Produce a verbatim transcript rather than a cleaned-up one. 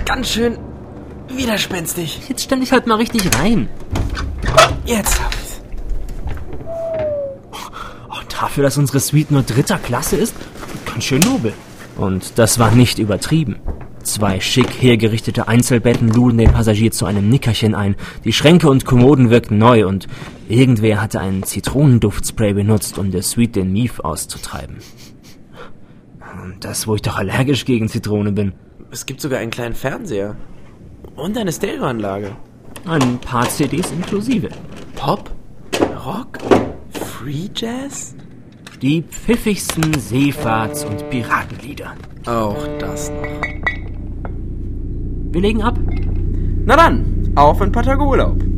ganz schön widerspenstig. Jetzt stell dich halt mal richtig rein. Jetzt hab ich's. Oh, dafür, dass unsere Suite nur dritter Klasse ist, ganz schön nobel. Und das war nicht übertrieben. Zwei schick hergerichtete Einzelbetten luden den Passagier zu einem Nickerchen ein. Die Schränke und Kommoden wirkten neu und irgendwer hatte einen Zitronenduftspray benutzt, um der Suite den Mief auszutreiben. Das, wo ich doch allergisch gegen Zitrone bin. Es gibt sogar einen kleinen Fernseher. Und eine Stereoanlage. Ein paar C Ds inklusive. Pop? Rock? Free Jazz? Die pfiffigsten Seefahrts- und Piratenlieder. Auch das noch. Wir legen ab. Na dann, auf in Patagurlaub.